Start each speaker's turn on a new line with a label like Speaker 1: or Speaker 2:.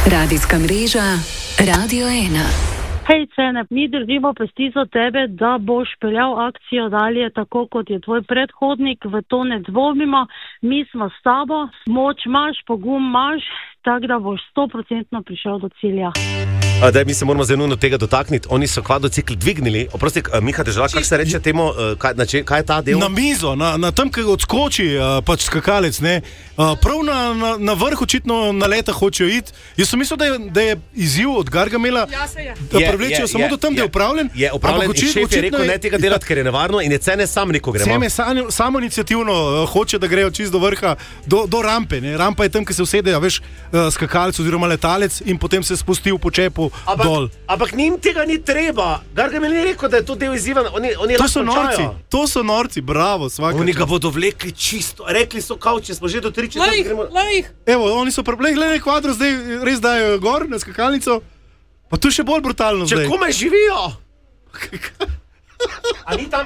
Speaker 1: Radijska mreža Radio 1.
Speaker 2: Hej, Cenep, mi držimo pesti za tebe, da boš peljal akcijo dalje tako, kot je tvoj predhodnik, v to ne dvomimo. Mi smo s tabo, moč imaš, pogum imaš, tako da boš 100% prišel do cilja.
Speaker 3: Mi se moramo zelo nujno tega dotakniti. Oni so kvadrocikl dvignili. Oprosti, Miha Dežela, kako se reče temu, kaj je ta del?
Speaker 4: Na mizo, na tem, kaj odskoči pač skakalec, ne. Prav na vrh očitno na leta hočejo iti. Jaz sem mislil, da je izziv od Gargamela, da prevlečejo samo do tam, da je upravljen.
Speaker 3: Je upravljen in šef je rekel, ne tega delati, ker je nevarno in je Cene sam rekel, gremo.
Speaker 4: Cene samo iniciativno hoče, da grejo čisto do vrha, do rampe. Ne. Rampa je tam, ki se usedejo, veš, skakalec oziroma letalec in potem se spusti v počepu dol.
Speaker 3: Ampak njim tega ni treba. Gargamel ni rekel, da je to del izziva. Oni
Speaker 4: to so norci, bravo, svaka.
Speaker 3: Oni ga bodo vlekli čisto. Rekli so, če smo že do 3-4,
Speaker 5: Lejih.
Speaker 4: Evo, oni so gledaj kvadro, zdaj res dajo gor na skakalnico. Pa to je še bolj brutalno zdaj.
Speaker 3: Če komaj živijo. A ni tam,